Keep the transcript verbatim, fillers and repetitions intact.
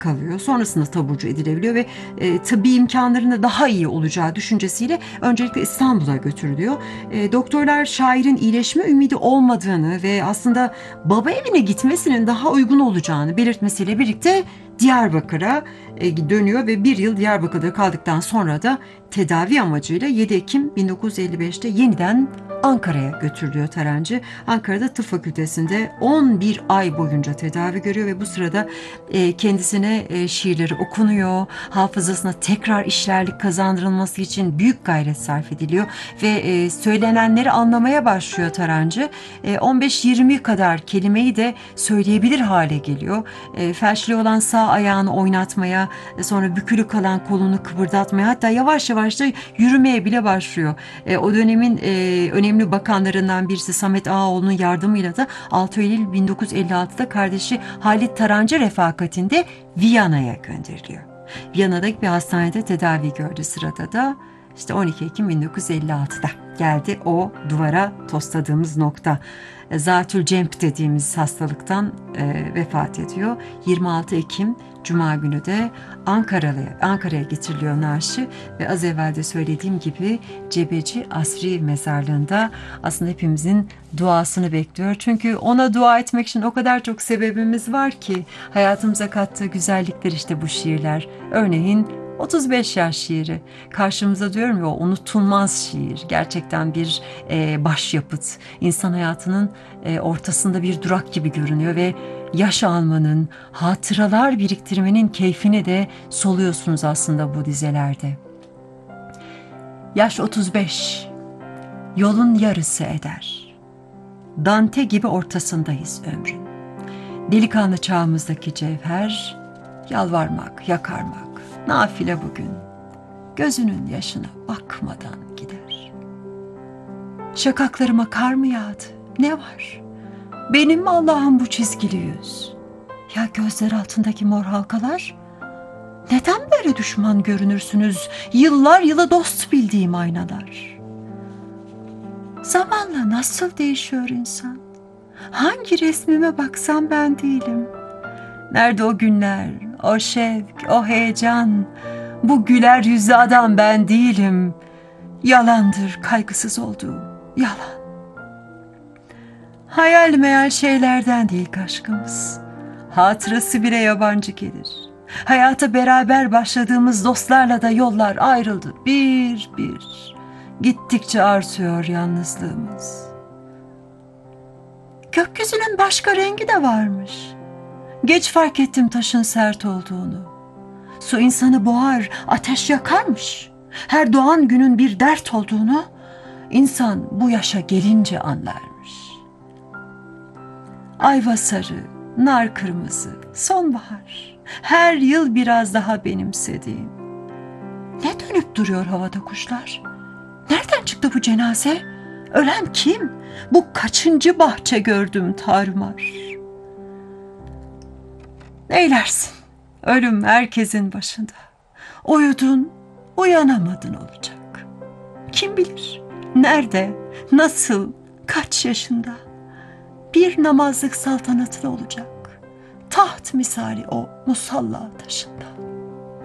kalıyor. Sonrasında taburcu edilebiliyor ve e, tıbbi imkanların da daha iyi olacağı düşüncesiyle öncelikle İstanbul'a götürülüyor. E, doktorlar şairin iyileşme ümidi olmadığını ve aslında baba evine gitmesinin daha uygun olacağını belirtmesiyle birlikte Diyarbakır'a e, dönüyor ve bir yıl Diyarbakır'da kaldıktan sonra da tedavi amacıyla yedi Ekim bin dokuz yüz elli beşte yeniden Ankara'ya götürülüyor Tarancı. Ankara'da Tıp Fakültesi'nde on bir ay boyunca tedavi görüyor ve bu sırada e, kendisine e, şiirleri okunuyor. Hafızasına tekrar işlerlik kazandırılması için büyük gayret sarf ediliyor ve e, söylenenleri anlamaya başlıyor Tarancı. E, on beş yirmi kadar kelimeyi de söyleyebilir hale geliyor. E, felçli olan sağ ayağını oynatmaya, e, sonra bükülü kalan kolunu kıpırdatmaya, hatta yavaş yavaş da yürümeye bile başlıyor. E, o dönemin e, önemli bakanlarından birisi Samet Ağaoğlu'nun yardımıyla da altı Eylül bin dokuz yüz elli altıda kardeşi Halit Tarancı refakatinde Viyana'ya gönderiliyor. Viyana'daki bir hastanede tedavi gördü sırada da işte on iki Ekim bin dokuz yüz elli altıda geldi o duvara tosladığımız nokta. Zatülcemp dediğimiz hastalıktan e, vefat ediyor. yirmi altı Ekim Cuma günü de Ankara'ya Ankara'ya getiriliyor naaşı ve az evvel de söylediğim gibi Cebeci Asri Mezarlığı'nda aslında hepimizin duasını bekliyor. Çünkü ona dua etmek için o kadar çok sebebimiz var ki hayatımıza kattığı güzellikler işte bu şiirler. Örneğin otuz beş yaş şiiri. Karşımıza diyorum ya o unutulmaz şiir. Gerçekten bir e, başyapıt. İnsan hayatının e, ortasında bir durak gibi görünüyor ve yaş almanın, hatıralar biriktirmenin keyfini de soluyorsunuz aslında bu dizelerde. Yaş otuz beş, yolun yarısı eder. Dante gibi ortasındayız ömrün. Delikanlı çağımızdaki cevher, yalvarmak, yakarmak. Nafile bugün, gözünün yaşına bakmadan gider. Şakaklarıma kar mı yağdı? Ne var? Benim mi Allah'ım bu çizgili yüz? Ya gözler altındaki mor halkalar? Neden böyle düşman görünürsünüz? Yıllar yılı dost bildiğim aynalar. Zamanla nasıl değişiyor insan? Hangi resmime baksam ben değilim. Nerede o günler, o şevk, o heyecan? Bu güler yüzlü adam ben değilim. Yalandır kaygısız olduğum, yalan. Hayal meyal şeylerden değil aşkımız. Hatırası bile yabancı gelir. Hayata beraber başladığımız dostlarla da yollar ayrıldı bir bir. Gittikçe artıyor yalnızlığımız. Gökyüzünün başka rengi de varmış. Geç fark ettim taşın sert olduğunu. Su insanı boğar, ateş yakarmış. Her doğan günün bir dert olduğunu insan bu yaşa gelince anlarmış. Ayva sarı, nar kırmızı, sonbahar. Her yıl biraz daha benimsediğim. Ne dönüp duruyor havada kuşlar? Nereden çıktı bu cenaze? Ölen kim? Bu kaçıncı bahçe gördüm tarumar? Neylersin? Ölüm herkesin başında. Uyudun, uyanamadın olacak. Kim bilir? Nerede, nasıl, kaç yaşında? Bir namazlık saltanatı olacak. Taht misali o musalla taşında.